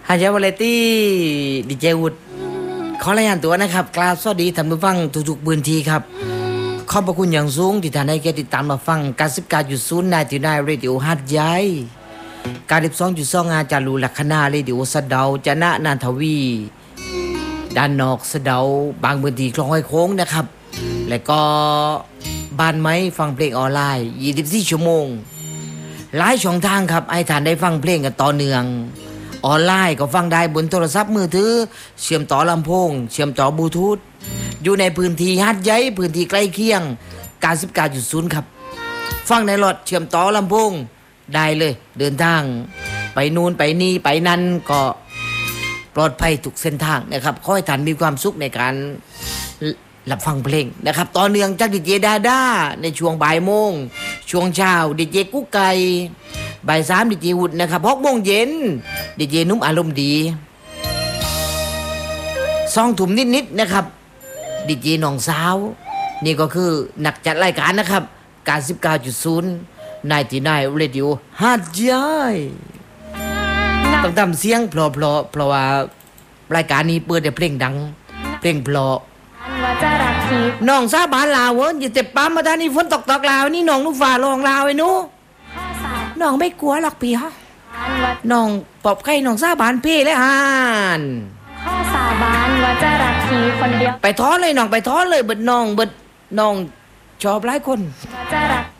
หายาวาเลตี้ดีเจวุฒิขอรายงานตัวนะครับกราบสวัสดีท่านผู้ฟังทุกๆพื้นที่ครับขอบพระคุณอย่างสูงที่ท่านได้ติดตามมาฟัง99.0นายที่นายเรดิโอหัดใหญ่92.2อาจารย์ลูลักษณะเรดิโอสะเดาจะนะนานทวีด้านนอกสะเดาบางพื้นที่คลองห้อยโค้งนะครับและก็บ้านไม้ฟังเพลงออนไลน์24ชั่วโมงหลายช่องทางครับให้ท่านได้ฟังเพลงกันต่อเนื่องออนไลน์ก็ฟังได้บนโทรศัพท์มือถือเชื่อมต่อลำโพงเชื่อมต่อบลูทูธอยู่ในพื้นที่หัดใหญ่พื้นที่ใกล้เคียง99.0ครับฟังในรถเชื่อมต่อลำโพงได้เลยเดินทางไปนู่นไปนี่ไปนั่นก็ปลอดภัยทุกเส้นทางนะครับขอให้ท่านมีความสุขในการรับฟังเพลงนะครับต่อเนื่องจากดีเจดาด้าในช่วงบ่ายโมงช่วงเช้าดีเจกุ๊กไก่บ่าย3ดีเจวุฒินะครับ6 โมงเย็นดีเจนุ่มอารมณ์ดี2 ทุ่มนิดๆนะครับดีเจน้องสาวนี่ก็คือนักจัดรายการนะครับ99.0นายที่นายเรดิโอหัดใหญ่ต้องทำเสียงเพราะว่ารายการนี้เปิดแต่เพลงดังเพลงเพราะน้องซาบานลาวเว้ยอย่าเจ็บปั๊มมาท่านี่ฝนตกลาวนี่น้องนุ่ฟ้าลองลาวไอ้หนูน้องไม่กลัวหรอกพี่ฮะน้องปอบไข่น้องซาบานเพ่เลยฮานข้อสาบานว่าจะรักพี่คนเดียวไปท้อเลยน้องไปท้อเลยเบิดน้องชอบหลายคนว่าจะรั